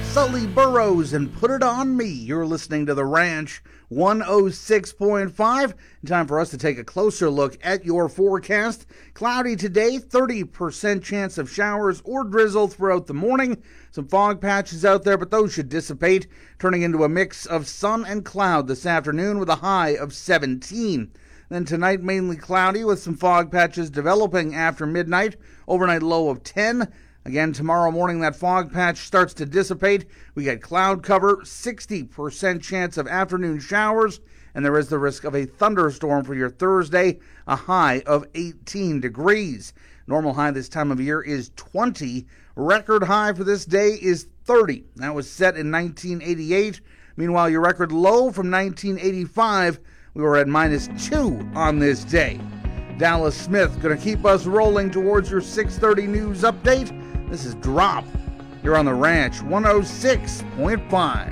Sully Burrows and Put It On Me. You're listening to The Ranch 106.5. Time for us to take a closer look at your forecast. Cloudy today, 30% chance of showers or drizzle throughout the morning. Some fog patches out there, but those should dissipate, turning into a mix of sun and cloud this afternoon with a high of 17. Then tonight, mainly cloudy with some fog patches developing after midnight. Overnight low of 10. Again, tomorrow morning, that fog patch starts to dissipate. We get cloud cover, 60% chance of afternoon showers, and there is the risk of a thunderstorm for your Thursday, a high of 18 degrees. Normal high this time of year is 20. Record high for this day is 30. That was set in 1988. Meanwhile, your record low from 1985, we were at -2 on this day. Dallas Smith going to keep us rolling towards your 6:30 news update. This is Drop. You're on The Ranch 106.5.